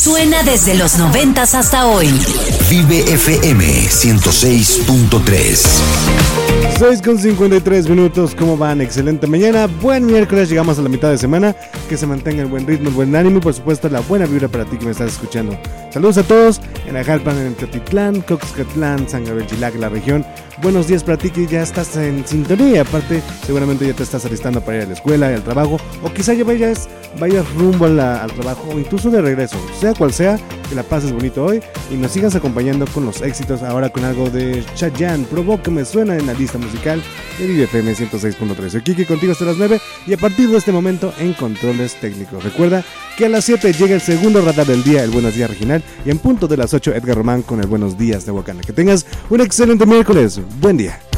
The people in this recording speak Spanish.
Suena desde los 90s hasta hoy. Vive FM 106.3. 6:53. ¿Cómo van? Excelente mañana. Buen miércoles. Llegamos a la mitad de semana. Que se mantenga el buen ritmo, el buen ánimo y por supuesto la buena vibra para ti que me estás escuchando. Saludos a todos en Ajalpan, en Teotitlán, Coxcatlán, San Gabriel, Chilac, la región. Buenos días para ti que ya estás en sintonía. Aparte, seguramente ya te estás alistando para ir a la escuela, al trabajo, o quizá ya vayas rumbo al trabajo o incluso de regreso. Sea cual sea, que la pases bonito hoy y nos sigas acompañando con los éxitos. Ahora con algo de Chayanne, Provócame, suena en la lista musical de Vive FM 106.3. Soy Kiki, contigo hasta las 9 y a partir de este momento en controles técnicos. Recuerda que a las 7 llega el segundo radar del día, el Buenos Días Regional, y en punto de las 8 Edgar Román con el Buenos Días de Huacana. Que tengas un excelente miércoles. Buen día.